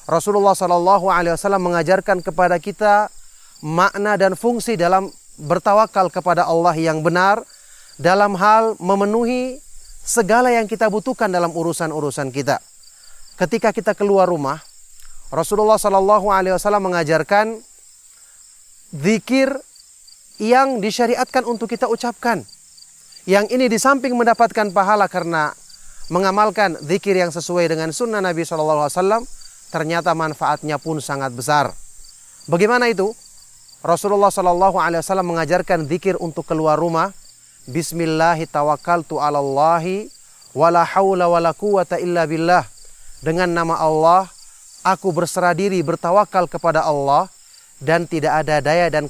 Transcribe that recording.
Rasulullah SAW mengajarkan kepada kita makna dan fungsi dalam bertawakal kepada Allah yang benar dalam hal memenuhi segala yang kita butuhkan dalam urusan-urusan kita. Ketika kita keluar rumah, Rasulullah SAW mengajarkan zikir yang disyariatkan untuk kita ucapkan. Yang ini di samping mendapatkan pahala karena mengamalkan zikir yang sesuai dengan sunnah Nabi SAW, ternyata manfaatnya pun sangat besar. Bagaimana itu? Rasulullah SAW mengajarkan zikir untuk keluar rumah. Bismillahi tawakkaltu 'alallahi wala haula wala quwata illa billah. Dengan nama Allah, aku berserah diri bertawakal kepada Allah dan tidak ada daya dan